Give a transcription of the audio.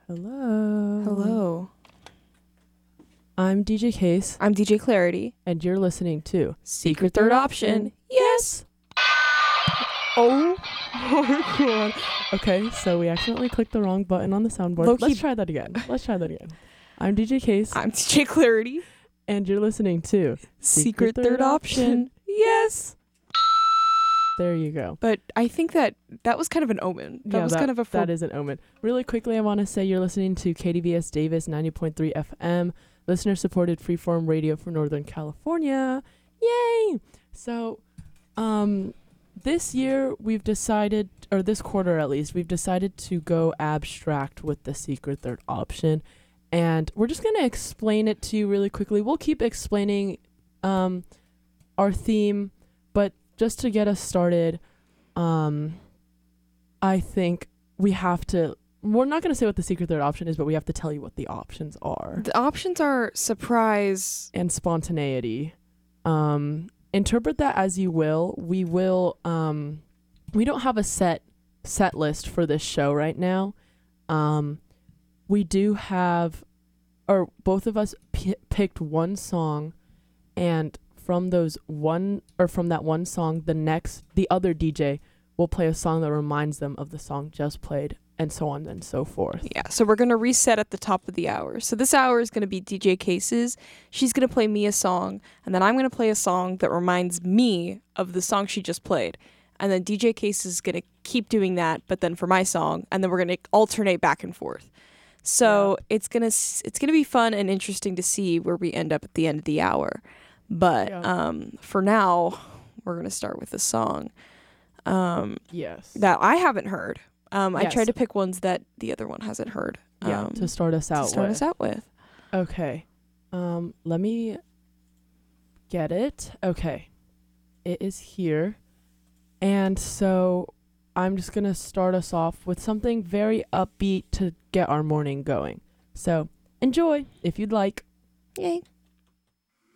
Hello. Hello. I'm DJ Case, I'm DJ Clarity. and you're listening to Secret Third Option. Yes. Oh my god. Okay, so we accidentally clicked the wrong button on the soundboard. Low-key- Let's try that again. I'm DJ Case, I'm DJ Clarity. and you're listening to Secret Third Option. Yes. There you go. But I think that was kind of an omen. That was kind of a that is an omen. Really quickly, I want to say you're listening to KDVS Davis 90.3 FM, listener-supported freeform radio for Northern California. Yay! So, this year we've decided, or this quarter at least, we've decided to go abstract with the Secret Third Option, and we're just going to explain it to you really quickly. We'll keep explaining our theme, but just to get us started, I think we're not going to say what the Secret Third Option is, but we have to tell you what the options are. The options are surprise And spontaneity. Interpret that as you will. We don't have a set list for this show right now. We do have, or both of us picked one song, and from that one song, the other DJ will play a song that reminds them of the song just played, and so on and so forth. Yeah, so we're going to reset at the top of the hour. So this hour is going to be DJ Cases. She's going to play me a song, and then I'm going to play a song that reminds me of the song she just played. And then DJ Cases is going to keep doing that, but then for my song, and then we're going to alternate back and forth. So it's going to be fun and interesting to see where we end up at the end of the hour. But for now, we're going to start with a song Yes. that I haven't heard. I Yes. tried to pick ones that the other one hasn't heard. To start us out with. Okay. Let me get it. Okay. It is here. And so I'm just going to start us off with something very upbeat to get our morning going. So enjoy if you'd like. Yay.